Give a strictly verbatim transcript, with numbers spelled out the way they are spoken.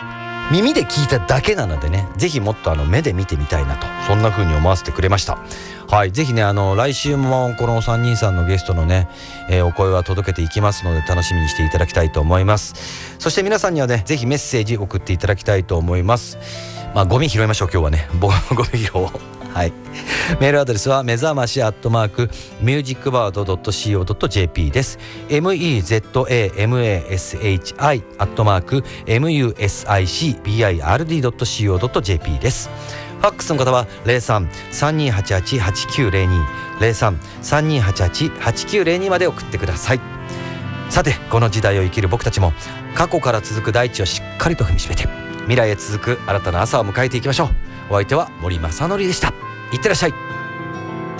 耳で聞いただけなのでね、ぜひもっとあの目で見てみたいなと、そんな風に思わせてくれました。はい、ぜひねあの来週もこのさんにんさんのゲストのね、えー、お声は届けていきますので、楽しみにしていただきたいと思います。そして皆さんにはねぜひメッセージ送っていただきたいと思います。まあゴミ拾いましょう今日はね、ゴミ拾おう。はい、メールアドレスは目覚ましアットマークミュージックバードドットシーオードットジェーピー です。 メザマシ アットマーク ミューシックバードドットシーオードットジェーピー です。ファックスの方は ゼロさん さんにーはちはち はちきゅうゼロに ゼロさん さんにーはちはち はちきゅうゼロにまで送ってください。さてこの時代を生きる僕たちも過去から続く大地をしっかりと踏みしめて未来へ続く新たな朝を迎えていきましょう。お相手は森正則でした。いってらっしゃい。